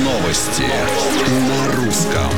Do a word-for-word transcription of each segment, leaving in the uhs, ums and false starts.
Новости на русском.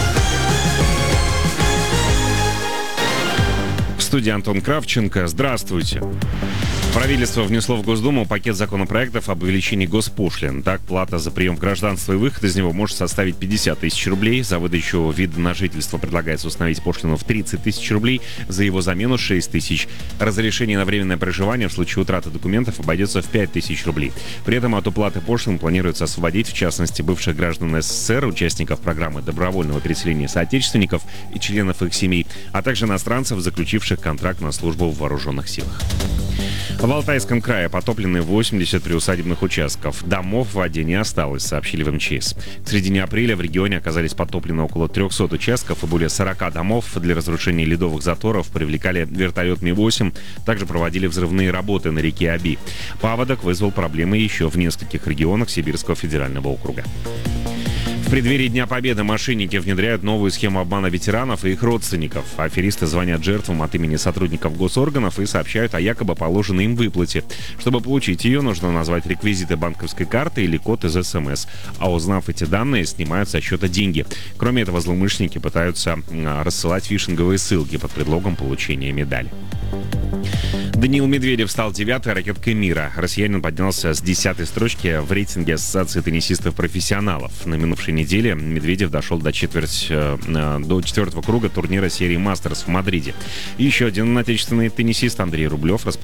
В студии Антон Кравченко. Здравствуйте. Правительство внесло в Госдуму пакет законопроектов об увеличении госпошлин. Так, плата за прием гражданства и выход из него может составить пятьдесят тысяч рублей. За выдачу вида на жительство предлагается установить пошлину в тридцать тысяч рублей. За его замену шесть тысяч. Разрешение на временное проживание в случае утраты документов обойдется в пять тысяч рублей. При этом от уплаты пошлин планируется освободить, в частности, бывших граждан СССР, участников программы добровольного переселения соотечественников и членов их семей, а также иностранцев, заключивших контракт на службу в вооруженных силах. В Алтайском крае потоплены восемьдесят приусадебных участков. Домов в воде не осталось, сообщили в МЧС. К середине апреля в регионе оказались потоплены около трехсот участков и более сорока домов. Для разрушения ледовых заторов привлекали вертолет Ми восемь. Также проводили взрывные работы на реке Оби. Паводок вызвал проблемы еще в нескольких регионах Сибирского федерального округа. В преддверии Дня Победы мошенники внедряют новую схему обмана ветеранов и их родственников. Аферисты звонят жертвам от имени сотрудников госорганов и сообщают о якобы положенной им выплате. Чтобы получить ее, нужно назвать реквизиты банковской карты или код из СМС. А узнав эти данные, снимают со счета деньги. Кроме этого, злоумышленники пытаются рассылать фишинговые ссылки под предлогом получения медали. Даниил Медведев стал девятой ракеткой мира. Россиянин поднялся с десятой строчки в рейтинге Ассоциации теннисистов-профессионалов. На минувшей неделе Медведев дошел до, четверть, до четвертого круга турнира серии «Мастерс» в Мадриде. И еще один отечественный теннисист Андрей Рублев